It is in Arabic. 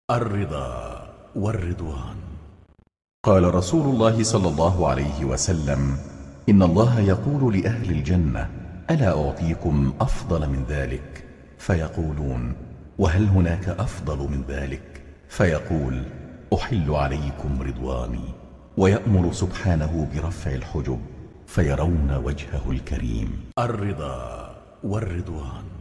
الرضا والرضوان. قال رسول الله صلى الله عليه وسلم: إن الله يقول لأهل الجنة: ألا أعطيكم أفضل من ذلك؟ فيقولون: وهل هناك أفضل من ذلك؟ فيقول: أحل عليكم رضواني. ويأمر سبحانه برفع الحجب فيرون وجهه الكريم. الرضا والرضوان.